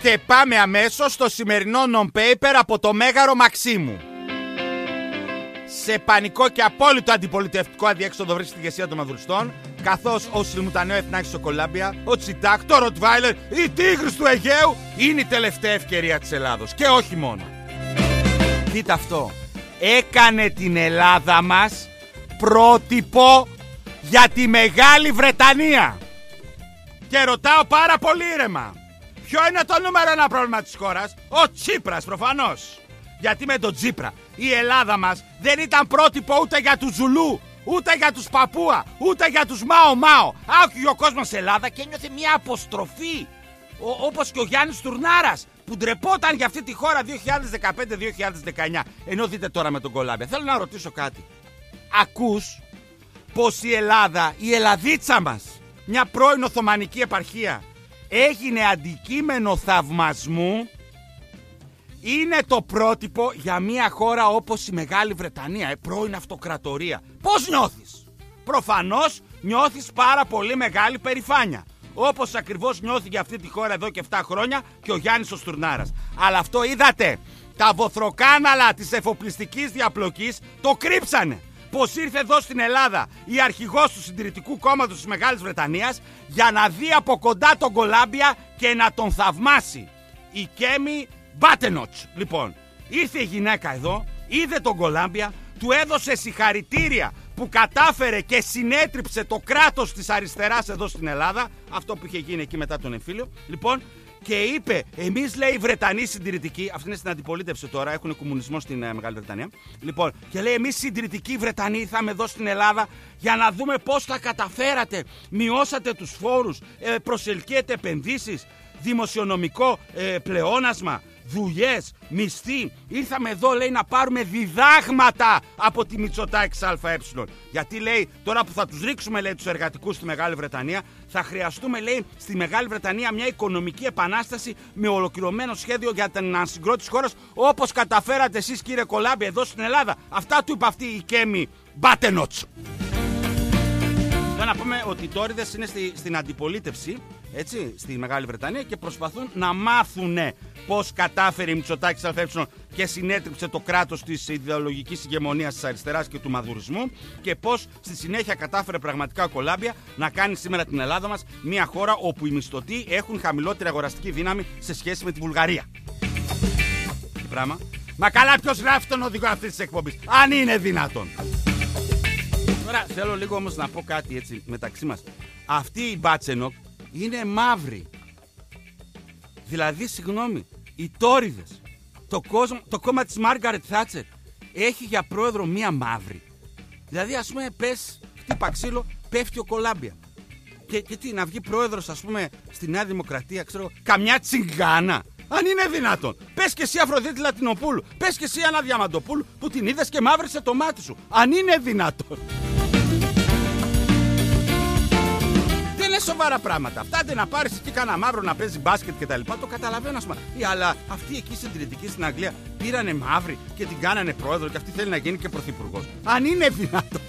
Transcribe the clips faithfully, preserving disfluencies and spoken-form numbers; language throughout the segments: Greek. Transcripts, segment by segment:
Και πάμε αμέσως στο σημερινό non-paper από το Μέγαρο Μαξίμου. Σε πανικό και απόλυτο αντιπολιτευτικό αδιέξοδο βρίσκεται η ηγεσία των μαδουριστών, καθώς ο Σιλμουτανέο Εθνάκης στο Κολάμπια, ο Τσιτάκ, το Ροτβάιλερ, η Τίγρης του Αιγαίου είναι η τελευταία ευκαιρία της Ελλάδος. Και όχι μόνο. Δείτε αυτό. Έκανε την Ελλάδα μας πρότυπο για τη Μεγάλη Βρετανία. Και ρωτάω πάρα πολύ ήρεμα. Ποιο είναι το νούμερο ένα πρόβλημα της χώρας? Ο Τσίπρας προφανώς. Γιατί με τον Τσίπρα η Ελλάδα μας δεν ήταν πρότυπο ούτε για τους Ζουλού, ούτε για τους Παπούα, ούτε για τους Μάο Μάο. Άκουγε ο κόσμος σε Ελλάδα και ένιωθε μια αποστροφή. Ο, όπως και ο Γιάννης Τουρνάρας που ντρεπόταν για αυτή τη χώρα δύο χιλιάδες δεκαπέντε δύο χιλιάδες δεκαεννιά. Ενώ δείτε τώρα με τον Κολάμπια. Θέλω να ρωτήσω κάτι. Ακούς πως η Ελλάδα, η Ελλαδίτσα μας, μια πρώην Οθωμανική επαρχία, έγινε αντικείμενο θαυμασμού? Είναι το πρότυπο για μια χώρα όπως η Μεγάλη Βρετανία, ε, πρώην αυτοκρατορία. Πώς νιώθεις? Προφανώς νιώθεις πάρα πολύ μεγάλη περηφάνεια. Όπως ακριβώς νιώθει για αυτή τη χώρα εδώ και επτά χρόνια και ο Γιάννης ο Στουρνάρας. Αλλά αυτό είδατε, τα βοθροκάναλα της εφοπλιστικής διαπλοκής το κρύψανε. Πως ήρθε εδώ στην Ελλάδα η αρχηγός του Συντηρητικού Κόμματος της Μεγάλης Βρετανίας για να δει από κοντά τον Κολάμπια και να τον θαυμάσει. Η Κέμι Μπάτενοτς. Λοιπόν, ήρθε η γυναίκα εδώ, είδε τον Κολάμπια, του έδωσε συγχαρητήρια που κατάφερε και συνέτριψε το κράτος της αριστεράς εδώ στην Ελλάδα, αυτό που είχε γίνει εκεί μετά τον εμφύλιο. Λοιπόν, και είπε, εμείς λέει οι Βρετανοί συντηρητικοί, αυτή είναι στην αντιπολίτευση τώρα, έχουν κομμουνισμό στην ε, Μεγάλη Βρετανία. Λοιπόν, και λέει, εμείς συντηρητικοί Βρετανοί ήρθαμε εδώ στην Ελλάδα για να δούμε πώς τα καταφέρατε. Μειώσατε τους φόρους, ε, προσελκύετε επενδύσεις, δημοσιονομικό ε, πλεόνασμα, δουλειές, μισθοί. Ήρθαμε εδώ, λέει, να πάρουμε διδάγματα από τη Μητσοτάκη ΑΕ. Γιατί, λέει, τώρα που θα τους ρίξουμε, λέει, τους εργατικούς στη Μεγάλη Βρετανία, θα χρειαστούμε, λέει, στη Μεγάλη Βρετανία μια οικονομική επανάσταση με ολοκληρωμένο σχέδιο για την ανασυγκρότηση της χώρας, όπως καταφέρατε εσείς, κύριε Κολάμπη, εδώ στην Ελλάδα. Αυτά του είπε αυτή η Κέμι Μπάτενοτς. Να πούμε ότι οι τόριδες είναι στη, στην αντιπολίτευση, έτσι, στη Μεγάλη Βρετανία και προσπαθούν να μάθουν πώς κατάφερε η Μητσοτάκης ΑΕ και συνέτριψε το κράτος της ιδεολογικής ηγεμονίας της αριστεράς και του μαδουρισμού και πώς στη συνέχεια κατάφερε πραγματικά ο Κολάμπια να κάνει σήμερα την Ελλάδα μας μια χώρα όπου οι μισθωτοί έχουν χαμηλότερη αγοραστική δύναμη σε σχέση με τη Βουλγαρία. Τι πράγμα. Μα καλά, ποιος γράφει τον οδηγό αυτής της εκπομπής, αν είναι δυνατόν? Τώρα θέλω λίγο όμως να πω κάτι έτσι μεταξύ μας. Αυτή η Μπάτσενοκ είναι μαύρη. Δηλαδή, συγγνώμη, οι τόριδες, το, κόσμο, το κόμμα της Μάργαρετ Θάτσερ έχει για πρόεδρο μία μαύρη. Δηλαδή, ας πούμε, πες, χτύπα ξύλο, πέφτει ο Κολάμπια. Και, και τι, να βγει πρόεδρος, ας πούμε, στη Νέα Δημοκρατία, ξέρω, καμιά τσιγκάνα. Αν είναι δυνατόν. Πες και εσύ Αφροδίτη Λατινοπούλου, πες και εσύ Άννα Διαμαντοπούλου που την είδες και μαύρησε το μάτι σου. Αν είναι δυνατόν. Δεν είναι σοβαρά πράγματα. Αυτά δεν να πάρεις εκεί κανένα μαύρο να παίζει μπάσκετ και τα λοιπά. Το καταλαβαίνω, ας πούμε. Αλλά αυτοί εκεί συντηρητικοί στην Αγγλία πήρανε μαύρη και την κάνανε πρόεδρο και αυτή θέλει να γίνει και πρωθυπουργός. Αν είναι δυνατόν.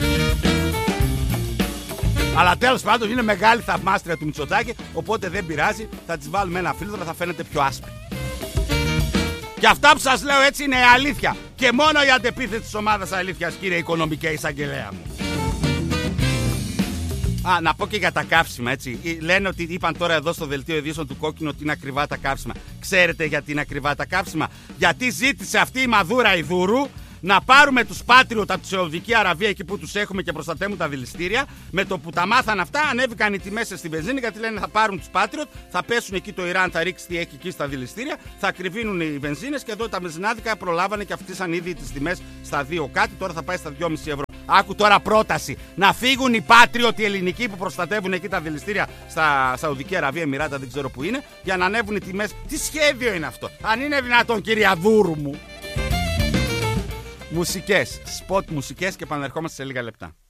Αλλά τέλος πάντων είναι μεγάλη θαυμάστρια του Μητσοτάκη, οπότε δεν πειράζει, θα της βάλουμε ένα φίλτρο, θα φαίνεται πιο άσπρη. Και αυτά που σας λέω έτσι είναι αλήθεια. Και μόνο η αντεπίθεση της ομάδας αλήθειας, κύριε Οικονομικέ Εισαγγελέα μου. Α, να πω και για τα καύσιμα, έτσι. Λένε ότι είπαν τώρα εδώ στο δελτίο ειδήσεων του Κόκκινο ότι είναι ακριβά τα καύσιμα. Ξέρετε γιατί είναι ακριβά τα καύσιμα? Γιατί ζήτησε αυτή η Μαδούρα η Δούρου να πάρουμε τους Patriot από τη Σαουδική Αραβία, εκεί που τους έχουμε και προστατεύουν τα δηληστήρια. Με το που τα μάθαν αυτά, ανέβηκαν οι τιμές στη βενζίνη, γιατί λένε θα πάρουν τους Patriot, θα πέσουν εκεί το Ιράν, θα ρίξει τι έχει εκεί στα δηληστήρια, θα ακριβίνουν οι βενζίνες και εδώ τα βενζινάδικα προλάβανε και αυτήσαν ήδη τις τιμές στα δύο κάτι, τώρα θα πάει στα δυόμισι ευρώ. Άκου τώρα πρόταση. Να φύγουν οι Patriot οι ελληνικοί που προστατεύουν εκεί τα δηληστήρια στα Σαουδική Αραβία, Εμιράτα, δεν ξέρω που είναι, για να ανέβουν οι τιμές. Τι σχέδιο είναι αυτό? Αν είναι δυνατόν, κυρία Δούρου μου. Μουσικές, σποτ μουσικές και επανερχόμαστε σε λίγα λεπτά.